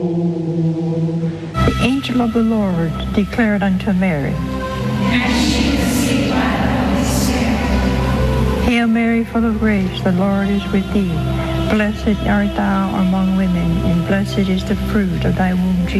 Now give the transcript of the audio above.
The angel of the Lord declared unto Mary, Hail Mary, full of grace, the Lord is with thee. Blessed art thou among women, and blessed is the fruit of thy womb, Jesus.